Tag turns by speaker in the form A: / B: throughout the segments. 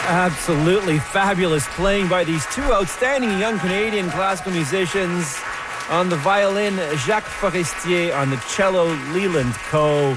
A: Absolutely fabulous playing by these two outstanding young Canadian classical musicians. On the violin, Jacques Forestier. On the cello, Leland Coe.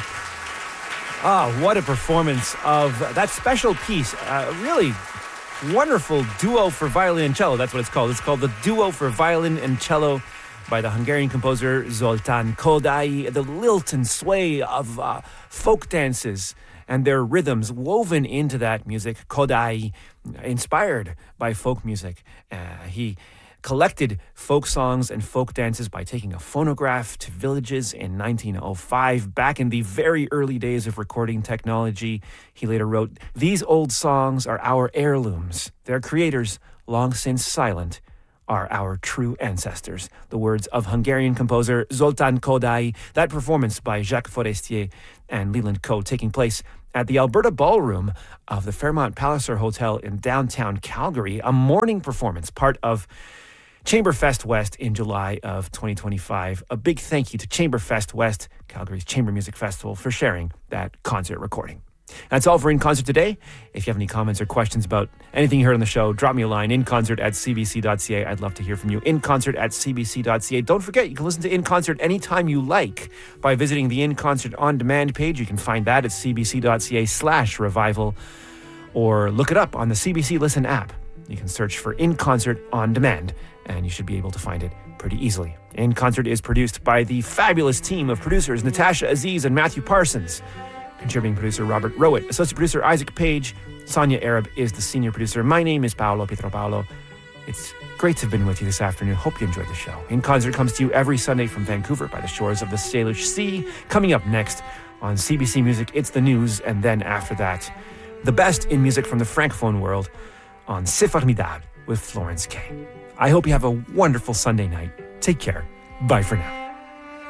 A: What a performance of that special piece. Really wonderful duo for violin and cello. That's what it's called. It's called the Duo for Violin and Cello by the Hungarian composer Zoltán Kodály. The lilt and sway of folk dances and their rhythms woven into that music. Kodály, inspired by folk music. He collected folk songs and folk dances by taking a phonograph to villages in 1905, back in the very early days of recording technology. He later wrote, "These old songs are our heirlooms. Their creators, long since silent, are our true ancestors." The words of Hungarian composer Zoltán Kodály. That performance by Jacques Forestier and Leland Coe taking place at the Alberta Ballroom of the Fairmont Palliser Hotel in downtown Calgary. A morning performance, part of Chamberfest West in July of 2025. A big thank you to Chamberfest West, Calgary's Chamber Music Festival, for sharing that concert recording. That's all for In Concert today. If you have any comments or questions about anything you heard on the show, drop me a line, inconcert@cbc.ca. I'd love to hear from you. inconcert@cbc.ca. Don't forget, you can listen to In Concert anytime you like by visiting the In Concert On Demand page. You can find that at cbc.ca/revival, or look it up on the CBC Listen app. You can search for In Concert On Demand, and you should be able to find it pretty easily. In Concert is produced by the fabulous team of producers Natasha Aziz and Matthew Parsons. Contributing producer Robert Rowett. Associate producer Isaac Page. Sonia Arab is the senior producer. My name is Paolo Pietropaolo. It's great to have been with you this afternoon. Hope you enjoyed the show. In Concert comes to you every Sunday from Vancouver by the shores of the Salish Sea. Coming up next on CBC Music, it's the news, and then after that, the best in music from the Francophone world on C'est Formidable with Florence Kay. I hope you have a wonderful Sunday night. Take care. Bye for now.